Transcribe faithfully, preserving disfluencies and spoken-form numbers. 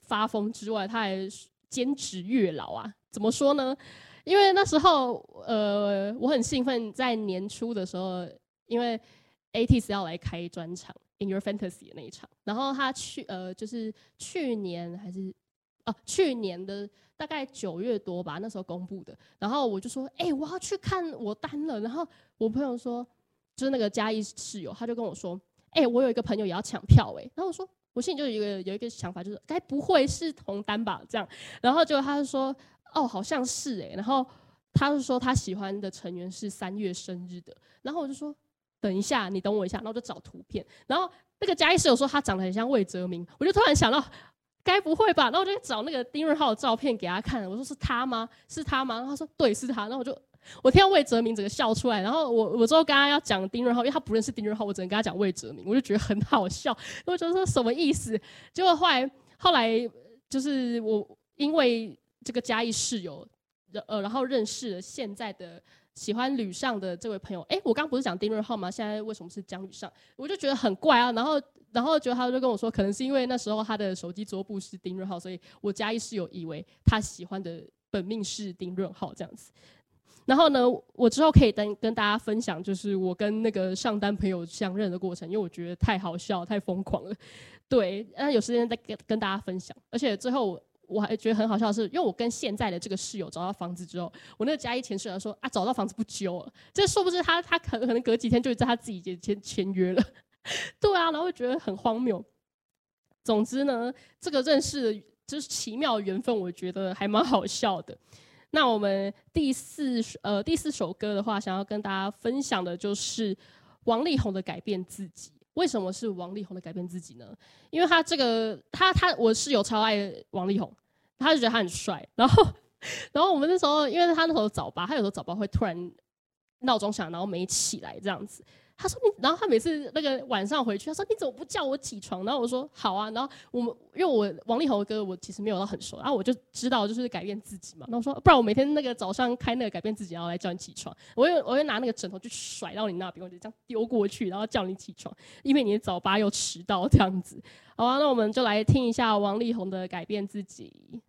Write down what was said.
发疯之外，他还兼职月老啊。怎么说呢？因为那时候呃我很兴奋，在年初的时候，因为 A T E E S 要来开专场 In Your Fantasy 的那一场，然后他去呃就是去年还是哦、啊、去年的大概九月多吧，那时候公布的，然后我就说哎、欸、我要去看我单了，然后我朋友说就是那个嘉义室友，他就跟我说哎、欸、我有一个朋友也要抢票哎、欸，然后我说我心里就有一个有一个想法，就是该不会是同单吧这样，然后结果他就说哦好像是哎、欸，然后他就说他喜欢的成员是三月生日的，然后我就说等一下你等我一下，然后我就找图片，然后那个嘉义室友说他长得很像魏哲明，我就突然想到该不会吧，然后我就找那个丁润浩的照片给他看，我说是他吗？是他吗？然后他说对是他，然后我就我听到魏哲明整个笑出来，然后我我之后跟他要讲丁润浩，因为他不认识丁润浩，我只能跟他讲魏哲明，我就觉得很好笑，我就说什么意思？结果后来后来就是我因为这个嘉义室友，呃，然后认识了现在的喜欢吕尚的这位朋友。哎，我刚刚不是讲丁润浩吗？现在为什么是讲吕尚？我就觉得很怪啊。然后，然后就他就跟我说，可能是因为那时候他的手机桌布是丁润浩，所以我嘉义室友以为他喜欢的本命是丁润浩这样子。然后呢，我之后可以跟跟大家分享，就是我跟那个上单朋友相认的过程，因为我觉得太好笑、太疯狂了。对，那有时间再跟跟大家分享。而且最后我还觉得很好笑的是，因为我跟现在的这个室友找到房子之后，我那个嘉义前室友说啊，找到房子不揪了，这说不定他他可能隔几天就在他自己签签约了。对啊，然后觉得很荒谬。总之呢，这个认识的就是奇妙的缘分，我觉得还蛮好笑的。那我们第四呃第四首歌的话，想要跟大家分享的就是王力宏的《改变自己》。为什么是王力宏的《改变自己》呢？因为他这个他他我室友超爱王力宏，他就觉得他很帅。然后然后我们那时候，因为他那时候早八，他有时候早八会突然闹钟响，然后没起来这样子。他说你，然后他每次那个晚上回去，他说你怎么不叫我起床？然后我说好啊。然后我们因为我王力宏的歌我其实没有到很熟，然后我就知道就是改变自己嘛。然后我说不然我每天那个早上开那个改变自己，然后来叫你起床。我会我会拿那个枕头去甩到你那边，我就这样丢过去，然后叫你起床，因为你的早八又迟到这样子。好啊，那我们就来听一下王力宏的《改变自己》。